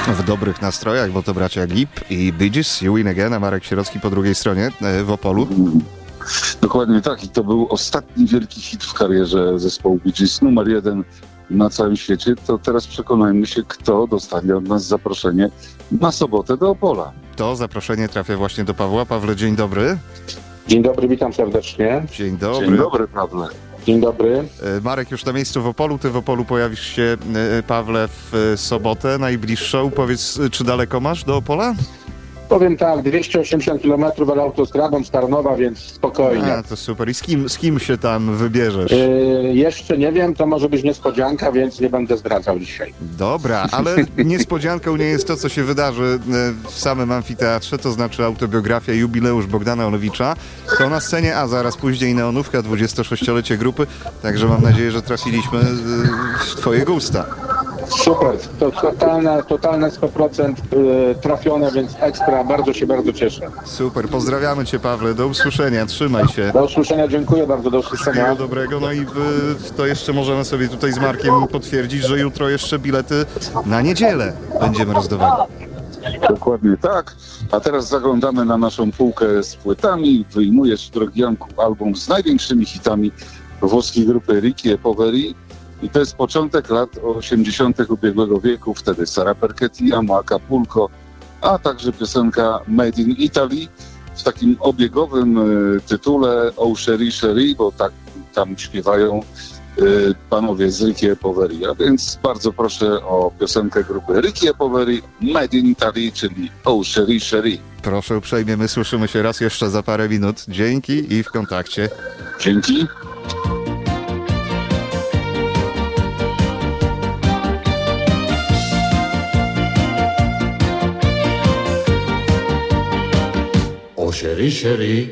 W dobrych nastrojach, bo to bracia Gibb i Bee Gees, You Win Again, a Marek Sierocki po drugiej stronie w Opolu. Dokładnie tak. I to był ostatni wielki hit w karierze zespołu Bee Gees, numer 1 na całym świecie. To teraz przekonajmy się, kto dostanie od nas zaproszenie na sobotę do Opola. To zaproszenie trafia właśnie do Pawła. Pawle, dzień dobry. Dzień dobry, witam serdecznie. Dzień dobry. Dzień dobry, Pawle. Dzień dobry. Marek już na miejscu w Opolu. Ty w Opolu pojawisz się, Pawle, w sobotę najbliższą. Powiedz, czy daleko masz do Opola? Powiem tak, 280 km, ale autostradą z Tarnowa, więc spokojnie. A, to super. I z kim się tam wybierzesz? Jeszcze nie wiem, to może być niespodzianka, więc nie będę zdradzał dzisiaj. Dobra, ale niespodzianką nie jest to, co się wydarzy w samym amfiteatrze, to znaczy autobiografia, jubileusz Bogdana Olewicza. To na scenie, a zaraz później neonówka, 26-lecie grupy, także mam nadzieję, że trafiliśmy w twoje gusta. Super, to totalne 100% trafione, więc ekstra, bardzo cieszę. Super, pozdrawiamy cię, Pawle, do usłyszenia, trzymaj się. Do usłyszenia, dziękuję bardzo, do usłyszenia. Wszystkiego dobrego, no i to jeszcze możemy sobie tutaj z Markiem potwierdzić, że jutro jeszcze bilety na niedzielę będziemy rozdawali. Dokładnie tak. A teraz zaglądamy na naszą półkę z płytami. Wyjmujesz, drogi Janku, album z największymi hitami włoskiej grupy Ricky e Poveri. I to jest początek lat 80. ubiegłego wieku. Wtedy Sara Perchetti, Amo Acapulco, a także piosenka Made in Italy w takim obiegowym tytule Oh Cherie Cherie, bo tak tam śpiewają panowie z Ricky e Poveri. A więc bardzo proszę o piosenkę grupy Ricky e Poveri Made in Italy, czyli Oh Cherie Cherie. Proszę uprzejmie, my słyszymy się raz jeszcze za parę minut. Dzięki i w kontakcie. Dzięki. Oh chérie, chérie,